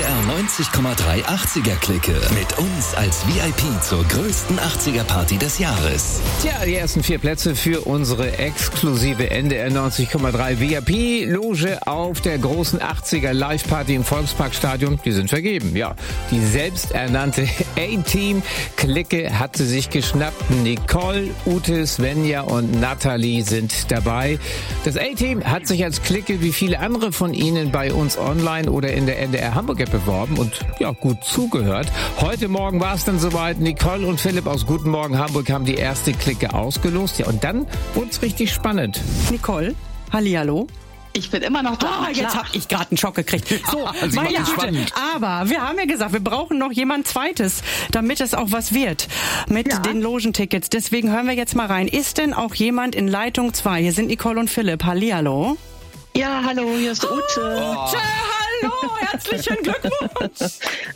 NDR 90,3 80er-Clique. Mit uns als VIP zur größten 80er-Party des Jahres. Tja, die ersten 4 Plätze für unsere exklusive NDR 90,3 VIP-Loge auf der großen 80er Live-Party im Volksparkstadion, die sind vergeben. Ja, die selbsternannte A-Team-Clique hat sie sich geschnappt. Nicole, Ute, Svenja und Nathalie sind dabei. Das A-Team hat sich als Clique wie viele andere von Ihnen bei uns online oder in der NDR Hamburg-App beworben und ja, gut zugehört. Heute Morgen war es dann soweit. Nicole und Philipp aus Guten Morgen Hamburg haben die erste Clique ausgelost. Ja, und dann wurde es richtig spannend. Nicole, hallihallo. Ich bin immer noch da. Jetzt habe ich gerade einen Schock gekriegt. So, meine Güte. Aber wir haben ja gesagt, wir brauchen noch jemand Zweites, damit es auch was wird mit den Logentickets. Deswegen hören wir jetzt mal rein. Ist denn auch jemand in Leitung 2? Hier sind Nicole und Philipp. Hallihallo. Ja, hallo, hier ist Ute. Ute, hallo, herzlichen Glückwunsch.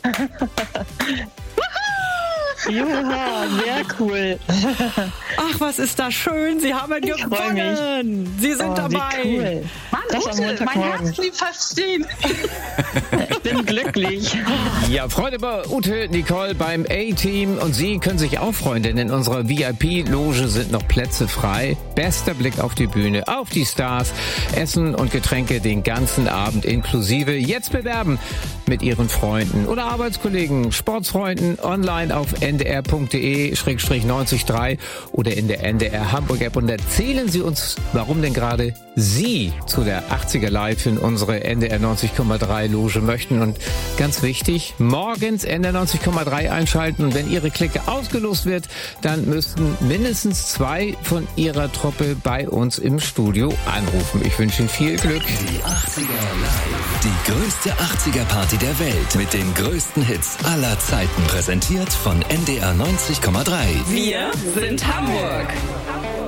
Juha, sehr cool. Ach, was ist das schön. Sie haben gewonnen. Sie sind dabei. Cool. Mann, das Ute, mein Herz blieb fast stehen. Ich bin glücklich. Ja, Freude bei Ute, Nicole beim A-Team. Und Sie können sich auch freuen, denn in unserer VIP-Loge sind noch Plätze frei. Bester Blick auf die Bühne, auf die Stars. Essen und Getränke den ganzen Abend inklusive. Jetzt bewerben mit Ihren Freunden oder Arbeitskollegen, Sportsfreunden online auf ndr.de/93 oder in der NDR Hamburg-App und erzählen Sie uns, warum denn gerade Sie zu der 80er Live in unsere NDR 90,3 Loge möchten. Und ganz wichtig, morgens NDR 90,3 einschalten und wenn Ihre Clique ausgelost wird, dann müssten mindestens 2 von Ihrer Truppe bei uns im Studio anrufen. Ich wünsche Ihnen viel Glück. Die 80er Live. Die größte 80er-Party der Welt mit den größten Hits aller Zeiten. Präsentiert von NDR 90,3. Wir sind Hamburg.